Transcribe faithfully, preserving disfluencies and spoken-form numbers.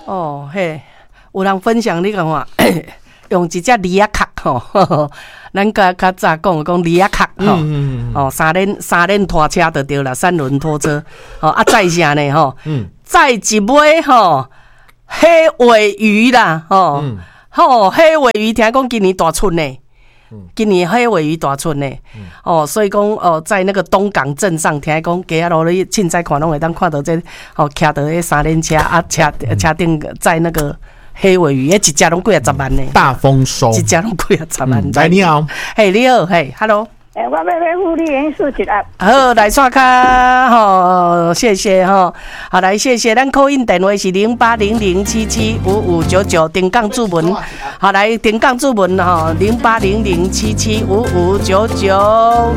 哦嘿，有人分享你讲话，用一只梨仔壳吼，咱较较早讲讲梨仔壳吼，哦三轮三轮拖车就对了，三轮拖车，哦啊再啥呢吼，再一尾吼黑尾鱼啦吼，吼黑尾鱼听讲今年大春呢。今年黑尾鱼大春呢，嗯、哦，所以讲哦，在那个东港镇上，听讲街仔路咧，凊彩看拢会当看到这哦，骑到迄三轮车啊，车车顶在那个黑尾鱼，迄一只拢几啊十万呢。 大丰收， 一只拢几啊十万。 来，你好， 嘿，你好，嘿 ，hello。 诶、欸，我要要福利元素一盒。 好，来刷卡吼，谢谢吼。好，来谢谢，咱扣印电话是零八零零七七五五九九，顶港注文。好，来顶港注文吼，零八零零七七五五九九。